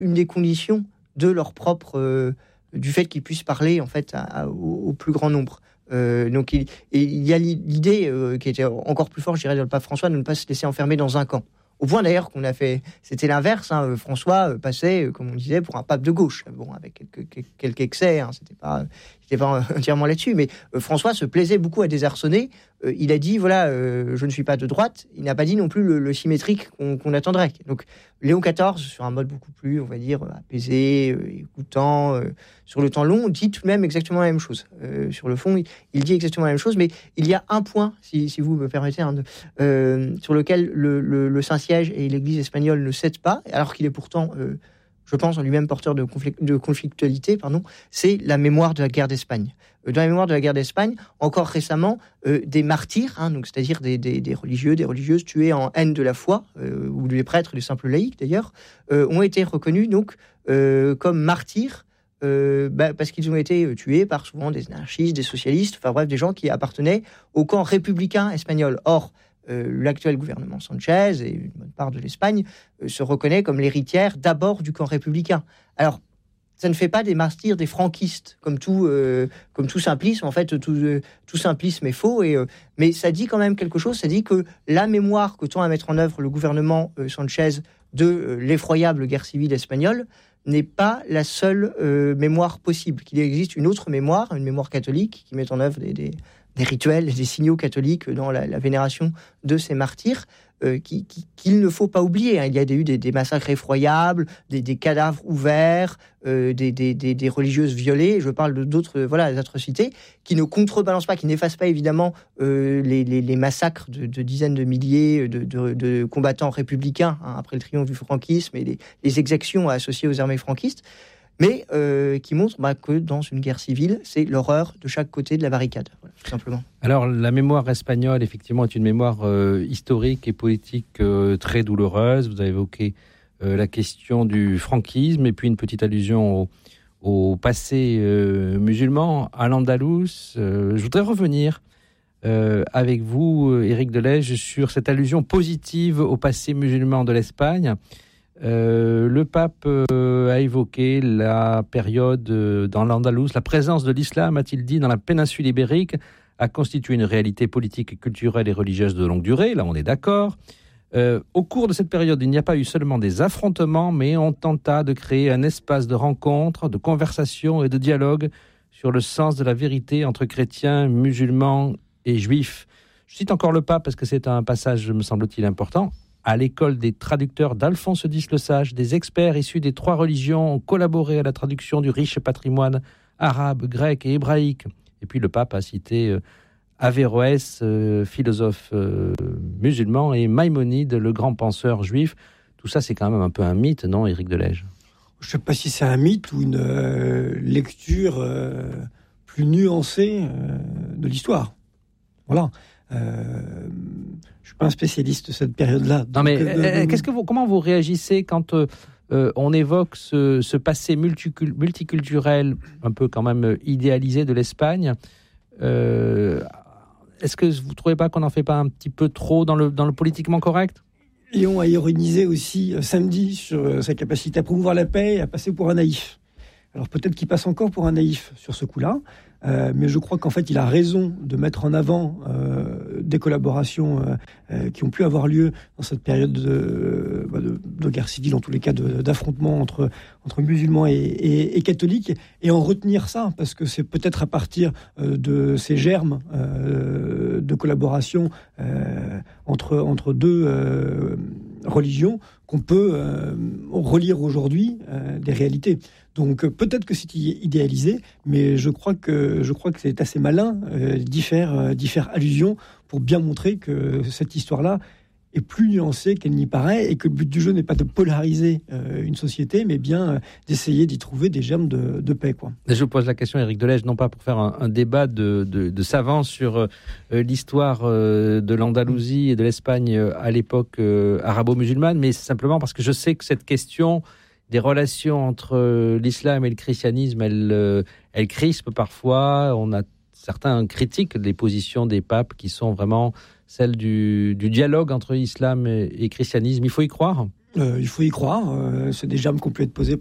une des conditions de leur propre, du fait qu'ils puissent parler en fait au plus grand nombre. Donc il y a l'idée qui était encore plus forte, je dirais, dans le pape François, de ne pas se laisser enfermer dans un camp. Au point d'ailleurs qu'on a fait, c'était l'inverse. François passait, comme on disait, pour un pape de gauche. Bon, avec quelques excès, c'était pas entièrement là-dessus. Mais François se plaisait beaucoup à désarçonner. Il a dit voilà, je ne suis pas de droite. Il n'a pas dit non plus le symétrique qu'on attendrait. Donc Léon XIV, sur un mode beaucoup plus, on va dire, apaisé, écoutant, sur le temps long, dit tout de même exactement la même chose. Sur le fond, il dit exactement la même chose. Mais il y a un point, si vous me permettez, sur lequel le Saint-Siège et l'Église espagnole ne cèdent pas, alors qu'il est pourtant, je pense, en lui-même porteur de conflictualité, c'est la mémoire de la guerre d'Espagne. Dans la mémoire de la guerre d'Espagne, encore récemment, des martyrs, donc c'est-à-dire des religieux, des religieuses tués en haine de la foi, ou des prêtres, des simples laïcs d'ailleurs, ont été reconnus donc comme martyrs, parce qu'ils ont été tués par souvent des anarchistes, des socialistes, enfin bref, des gens qui appartenaient au camp républicain espagnol. Or, l'actuel gouvernement Sanchez et une bonne part de l'Espagne se reconnaît comme l'héritière d'abord du camp républicain. Alors, ça ne fait pas des martyrs des franquistes, comme tout simplisme. En fait, tout simplisme est faux. Mais ça dit quand même quelque chose. Ça dit que la mémoire que tend à mettre en œuvre le gouvernement Sanchez de l'effroyable guerre civile espagnole n'est pas la seule mémoire possible. Qu'il existe une autre mémoire, une mémoire catholique, qui met en œuvre des rituels, des signaux catholiques dans la vénération de ces martyrs, qu'il ne faut pas oublier. Il y a eu des massacres effroyables, des cadavres ouverts, des religieuses violées. Je parle d'autres atrocités qui ne contrebalancent pas, qui n'effacent pas évidemment les massacres de dizaines de milliers de combattants républicains après le triomphe du franquisme et les exactions associées aux armées franquistes, mais qui montre que dans une guerre civile, c'est l'horreur de chaque côté de la barricade, tout simplement. Alors, la mémoire espagnole, effectivement, est une mémoire historique et politique très douloureuse. Vous avez évoqué la question du franquisme, et puis une petite allusion au passé musulman, à l'Andalous. Je voudrais revenir avec vous, Éric Delège, sur cette allusion positive au passé musulman de l'Espagne. Le pape a évoqué la période dans l'Andalous. La présence de l'islam, a-t-il dit, dans la péninsule ibérique a constitué une réalité politique, culturelle et religieuse de longue durée. Là, on est d'accord. Au cours de cette période, il n'y a pas eu seulement des affrontements, mais on tenta de créer un espace de rencontre, de conversation et de dialogue sur le sens de la vérité entre chrétiens, musulmans et juifs. Je cite encore le pape parce que c'est un passage, me semble-t-il, important. À l'école des traducteurs d'Alphonse X le Sage, des experts issus des 3 religions ont collaboré à la traduction du riche patrimoine arabe, grec et hébraïque. Et puis le pape a cité Averroès, philosophe musulman, et Maïmonide, le grand penseur juif. Tout ça, c'est quand même un peu un mythe, non, Éric Delège ? Je ne sais pas si c'est un mythe ou une lecture plus nuancée de l'histoire. Voilà. Je ne suis pas un spécialiste de cette période-là. Non, mais comment vous réagissez quand on évoque ce passé multiculturel, un peu quand même idéalisé de l'Espagne? Est-ce que vous ne trouvez pas qu'on n'en fait pas un petit peu trop dans le politiquement correct ? Léon a ironisé aussi samedi sur sa capacité à promouvoir la paix et à passer pour un naïf. Alors peut-être qu'il passe encore pour un naïf sur ce coup-là, mais je crois qu'en fait il a raison de mettre en avant des collaborations qui ont pu avoir lieu dans cette période de guerre civile, en tous les cas d'affrontement entre musulmans et catholiques, et en retenir ça, parce que c'est peut-être à partir de ces germes de collaboration entre deux religions qu'on peut relire aujourd'hui des réalités. Donc peut-être que c'est idéalisé, mais je crois que c'est assez malin d'y faire allusion pour bien montrer que cette histoire-là est plus nuancée qu'elle n'y paraît, et que le but du jeu n'est pas de polariser une société, mais bien d'essayer d'y trouver des germes de paix, quoi. Je vous pose la question, Éric Delège, non pas pour faire un débat de savants sur l'histoire de l'Andalousie et de l'Espagne à l'époque arabo-musulmane, mais simplement parce que je sais que cette question des relations entre l'islam et le christianisme, elle crispe parfois. On a certains critiquent les positions des papes qui sont vraiment celles du dialogue entre islam et christianisme. Il faut y croire. Il faut y croire. C'est des germes qui ont pu être posés